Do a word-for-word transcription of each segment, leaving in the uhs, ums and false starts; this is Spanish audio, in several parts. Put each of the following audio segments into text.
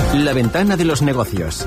La ventana de los negocios.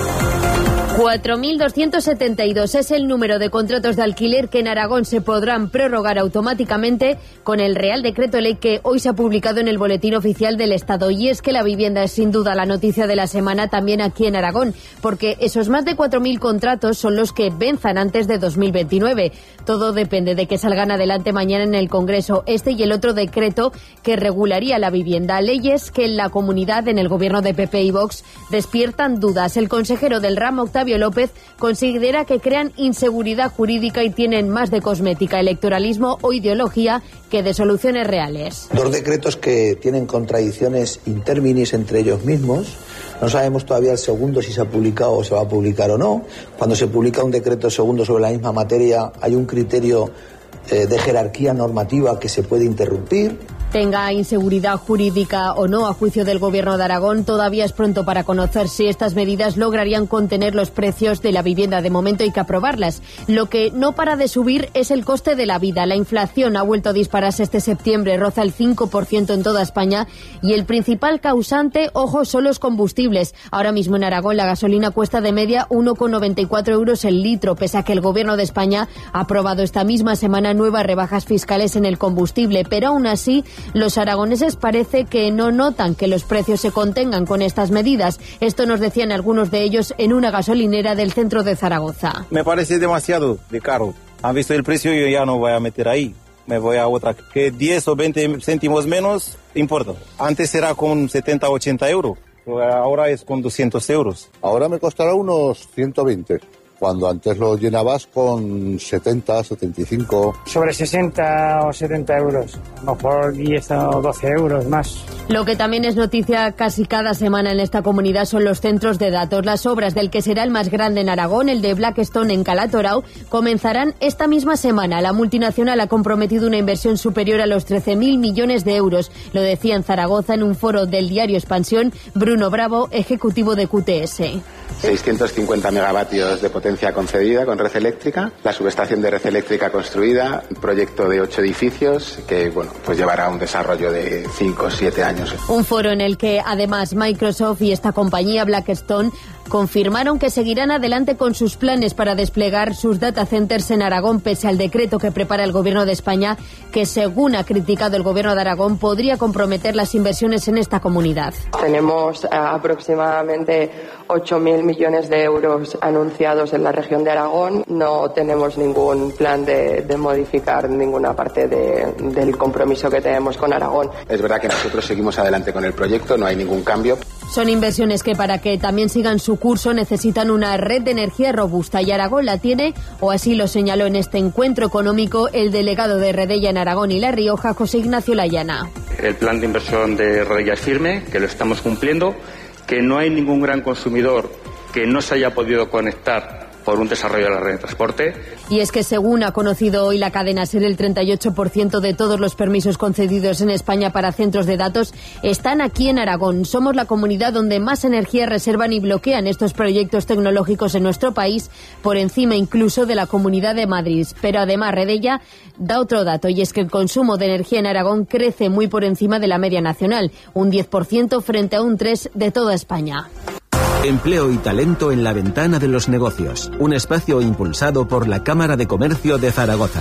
cuatro mil doscientos setenta y dos es el número de contratos de alquiler que en Aragón se podrán prorrogar automáticamente con el Real Decreto Ley que hoy se ha publicado en el Boletín Oficial del Estado. Y es que la vivienda es sin duda la noticia de la semana también aquí en Aragón, porque esos más de cuatro mil contratos son los que venzan antes de dos mil veintinueve. Todo depende de que salgan adelante mañana en el Congreso este y el otro decreto que regularía la vivienda. Leyes que en la comunidad, en el gobierno de P P y Vox, despiertan dudas. El consejero del ramo, Octavio López, considera que crean inseguridad jurídica y tienen más de cosmética, electoralismo o ideología que de soluciones reales. Dos decretos que tienen contradicciones interminis entre ellos mismos. No sabemos todavía el segundo si se ha publicado o se va a publicar o no. Cuando se publica un decreto segundo sobre la misma materia, hay un criterio eh, de jerarquía normativa que se puede interrumpir. Tenga inseguridad jurídica o no, a juicio del Gobierno de Aragón, todavía es pronto para conocer si estas medidas lograrían contener los precios de la vivienda. De momento hay que aprobarlas. Lo que no para de subir es el coste de la vida. La inflación ha vuelto a dispararse este septiembre, roza el cinco por ciento en toda España y el principal causante, ojo, son los combustibles. Ahora mismo en Aragón la gasolina cuesta de media uno con noventa y cuatro euros el litro, pese a que el Gobierno de España ha aprobado esta misma semana nuevas rebajas fiscales en el combustible, pero aún así los aragoneses parece que no notan que los precios se contengan con estas medidas. Esto nos decían algunos de ellos en una gasolinera del centro de Zaragoza. Me parece demasiado de caro. Han visto el precio y yo ya no voy a meter ahí. Me voy a otra que diez o veinte céntimos menos, importa. Antes era con setenta o ochenta euros, ahora es con doscientos euros. Ahora me costará unos ciento veinte. Cuando antes lo llenabas con setenta, setenta y cinco. Sobre sesenta o setenta euros, a lo mejor diez o doce euros más. Lo que también es noticia casi cada semana en esta comunidad son los centros de datos. Las obras del que será el más grande en Aragón, el de Blackstone en Calatorao, comenzarán esta misma semana. La multinacional ha comprometido una inversión superior a los trece mil millones de euros. Lo decía en Zaragoza en un foro del diario Expansión Bruno Bravo, ejecutivo de Q T S. seiscientos cincuenta megavatios de potencia concedida con red eléctrica, la subestación de red eléctrica construida, un proyecto de ocho edificios que, bueno, pues llevará un desarrollo de cinco o siete años. Un foro en el que además Microsoft y esta compañía Blackstone confirmaron que seguirán adelante con sus planes para desplegar sus data centers en Aragón, pese al decreto que prepara el Gobierno de España, que según ha criticado el Gobierno de Aragón podría comprometer las inversiones en esta comunidad. Tenemos uh, aproximadamente ocho mil millones de euros anunciados en la región de Aragón. No tenemos ningún plan de, de modificar ninguna parte de, del compromiso que tenemos con Aragón. Es verdad que nosotros seguimos adelante con el proyecto, no hay ningún cambio. Son inversiones que para que también sigan su curso necesitan una red de energía robusta y Aragón la tiene, o así lo señaló en este encuentro económico el delegado de Redella en Aragón y La Rioja, José Ignacio Layana. El plan de inversión de Redella es firme, que lo estamos cumpliendo, que no hay ningún gran consumidor que no se haya podido conectar por un desarrollo de la red de transporte. Y es que según ha conocido hoy la cadena SER, el treinta y ocho por ciento de todos los permisos concedidos en España para centros de datos están aquí en Aragón. Somos la comunidad donde más energía reservan y bloquean estos proyectos tecnológicos en nuestro país, por encima incluso de la Comunidad de Madrid. Pero además Redella da otro dato, y es que el consumo de energía en Aragón crece muy por encima de la media nacional, un diez por ciento frente a un tres por ciento de toda España. Empleo y talento en la ventana de los negocios. Un espacio impulsado por la Cámara de Comercio de Zaragoza.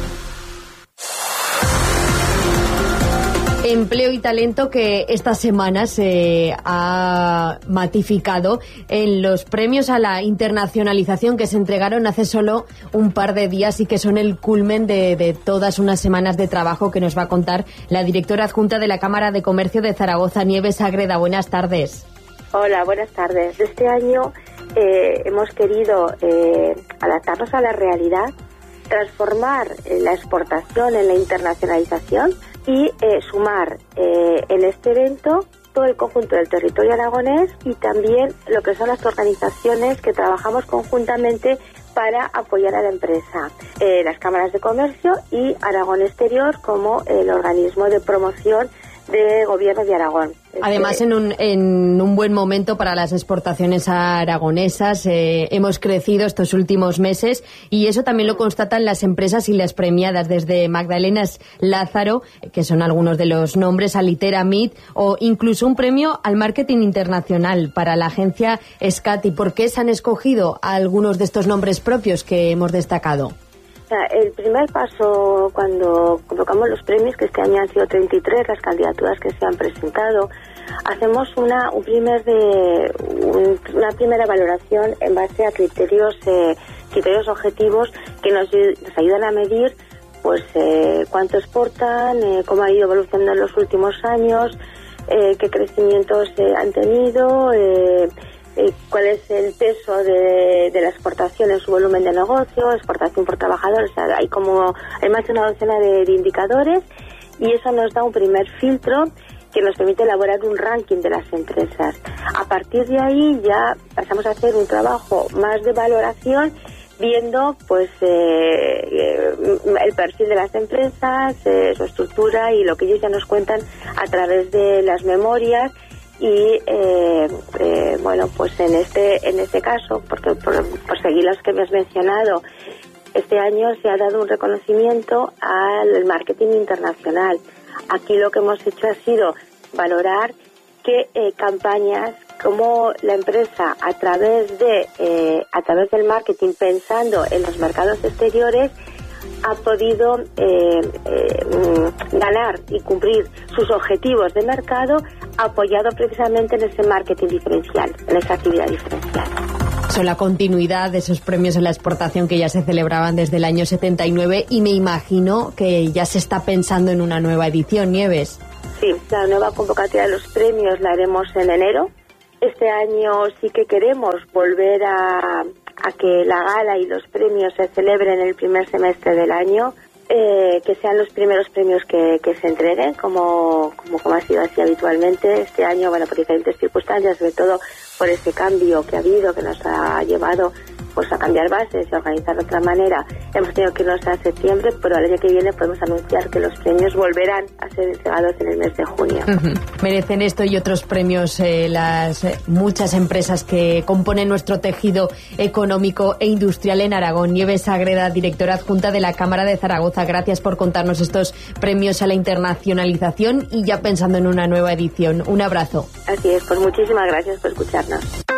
Empleo y talento que esta semana se ha matificado en los premios a la internacionalización que se entregaron hace solo un par de días y que son el culmen de, de todas unas semanas de trabajo que nos va a contar la directora adjunta de la Cámara de Comercio de Zaragoza, Nieves Ágreda. Buenas tardes. Hola, buenas tardes. Este año eh, hemos querido eh, adaptarnos a la realidad, transformar eh, la exportación en la internacionalización y eh, sumar eh, en este evento todo el conjunto del territorio aragonés y también lo que son las organizaciones que trabajamos conjuntamente para apoyar a la empresa, eh, las cámaras de comercio y Aragón Exterior como el organismo de promoción de Gobierno de Aragón. Además, en un, en un buen momento para las exportaciones aragonesas. Eh, hemos crecido estos últimos meses y eso también lo constatan las empresas y las premiadas, desde Magdalenas Lázaro, que son algunos de los nombres, a Litera Meat o incluso un premio al marketing internacional para la agencia Scati. ¿Por qué se han escogido a algunos de estos nombres propios que hemos destacado? El primer paso cuando convocamos los premios, que este año han sido treinta y tres las candidaturas que se han presentado, hacemos una un primer de un, una primera valoración en base a criterios eh, criterios objetivos que nos, nos ayudan a medir pues eh, cuánto exportan, eh, cómo ha ido evolucionando en los últimos años, eh, qué crecimientos eh, han tenido, eh, Eh, cuál es el peso de, de la exportación en su volumen de negocio, exportación por trabajador. O sea, hay como hay más de una docena de, de indicadores y eso nos da un primer filtro que nos permite elaborar un ranking de las empresas. A partir de ahí ya pasamos a hacer un trabajo más de valoración, viendo pues eh, el perfil de las empresas, eh, su estructura y lo que ellos ya nos cuentan a través de las memorias. Y eh, eh, bueno, pues en este en este caso, porque por, por seguir los que me has mencionado, este año se ha dado un reconocimiento al marketing internacional. Aquí lo que hemos hecho ha sido valorar qué eh, campañas, cómo la empresa a través de eh, a través del marketing, pensando en los mercados exteriores, ha podido eh, eh, ganar y cumplir sus objetivos de mercado, apoyado precisamente en ese marketing diferencial, en esa actividad diferencial. Son la continuidad de esos premios en la exportación que ya se celebraban desde el año setenta y nueve, y me imagino que ya se está pensando en una nueva edición, Nieves. Sí, la nueva convocatoria de los premios la haremos en enero. Este año sí que queremos volver a... a que la gala y los premios se celebren en el primer semestre del año, eh, que sean los primeros premios que, que se entreguen, como, como, como ha sido así habitualmente. Este año, bueno, por diferentes circunstancias, sobre todo por ese cambio que ha habido, que nos ha llevado pues a cambiar bases y a organizar de otra manera, hemos tenido que irnos a septiembre, pero el año que viene podemos anunciar que los premios volverán a ser entregados en el mes de junio. Uh-huh. Merecen esto y otros premios eh, las eh, muchas empresas que componen nuestro tejido económico e industrial en Aragón. Nieves Agreda, directora adjunta de la Cámara de Zaragoza, gracias por contarnos estos premios a la internacionalización y ya pensando en una nueva edición. Un abrazo. Así es, pues muchísimas gracias por escucharnos.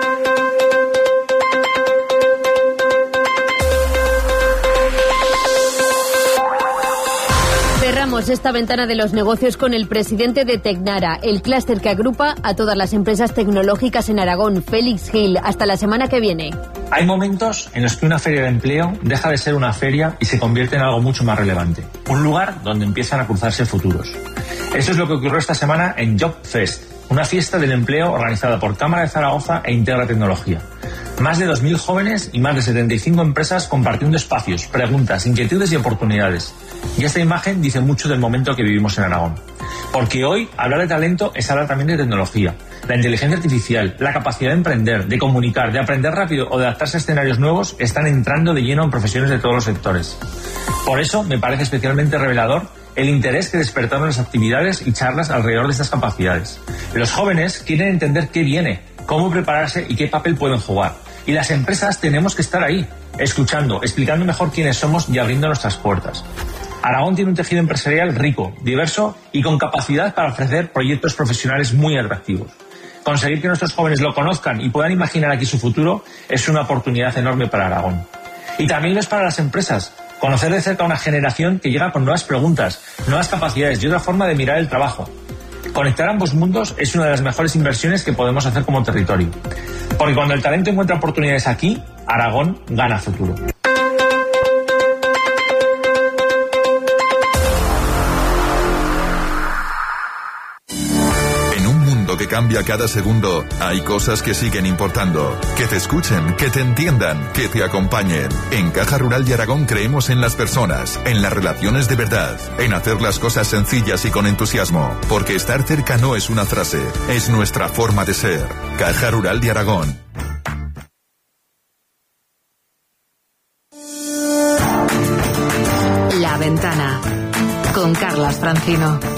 Cerramos esta ventana de los negocios con el presidente de Tecnara, el clúster que agrupa a todas las empresas tecnológicas en Aragón, Félix Gil. Hasta la semana que viene. Hay momentos en los que una feria de empleo deja de ser una feria y se convierte en algo mucho más relevante. Un lugar donde empiezan a cruzarse futuros. Eso es lo que ocurrió esta semana en Job Fest, una fiesta del empleo organizada por Cámara de Zaragoza e Integra Tecnología. Más de dos mil jóvenes y más de setenta y cinco empresas compartiendo espacios, preguntas, inquietudes y oportunidades. Y esta imagen dice mucho del momento que vivimos en Aragón. Porque hoy hablar de talento es hablar también de tecnología, la inteligencia artificial, la capacidad de emprender, de comunicar, de aprender rápido o de adaptarse a escenarios nuevos están entrando de lleno en profesiones de todos los sectores. Por eso me parece especialmente revelador el interés que despertaron las actividades y charlas alrededor de estas capacidades. Los jóvenes quieren entender qué viene, cómo prepararse y qué papel pueden jugar. Y las empresas tenemos que estar ahí, escuchando, explicando mejor quiénes somos y abriendo nuestras puertas. Aragón tiene un tejido empresarial rico, diverso y con capacidad para ofrecer proyectos profesionales muy atractivos. Conseguir que nuestros jóvenes lo conozcan y puedan imaginar aquí su futuro es una oportunidad enorme para Aragón. Y también lo es para las empresas. Conocer de cerca a una generación que llega con nuevas preguntas, nuevas capacidades y otra forma de mirar el trabajo. Conectar ambos mundos es una de las mejores inversiones que podemos hacer como territorio. Porque cuando el talento encuentra oportunidades aquí, Aragón gana futuro. Que cambia cada segundo, hay cosas que siguen importando. Que te escuchen, que te entiendan, que te acompañen. En Caja Rural de Aragón creemos en las personas, en las relaciones de verdad, en hacer las cosas sencillas y con entusiasmo. Porque estar cerca no es una frase, es nuestra forma de ser. Caja Rural de Aragón. La Ventana con Carlas Francino.